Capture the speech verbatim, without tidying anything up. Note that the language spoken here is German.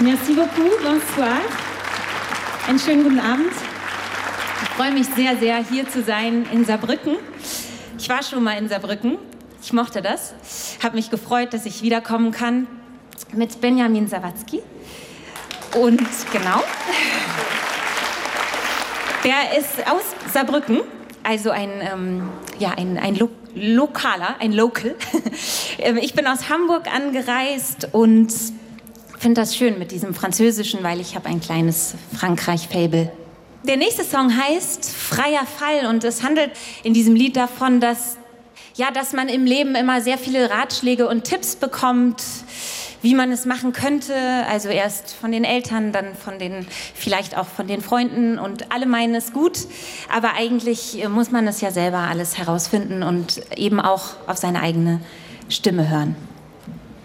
Merci beaucoup, bonsoir. Einen schönen guten Abend. Ich freue mich sehr, sehr, hier zu sein in Saarbrücken. Ich war schon mal in Saarbrücken. Ich mochte das. Habe mich gefreut, dass ich wiederkommen kann mit Benjamin Sawatzki. Und genau, der ist aus Saarbrücken, also ein, ähm, ja, ein, ein Lo Lokaler, ein Local. Ich bin aus Hamburg angereist und finde das schön mit diesem Französischen, weil ich habe ein kleines Frankreich-Fable. Der nächste Song heißt Freier Fall und es handelt in diesem Lied davon, dass, ja, dass man im Leben immer sehr viele Ratschläge und Tipps bekommt, wie man es machen könnte. Also erst von den Eltern, dann von den, vielleicht auch von den Freunden und alle meinen es gut. Aber eigentlich muss man es ja selber alles herausfinden und eben auch auf seine eigene Stimme hören.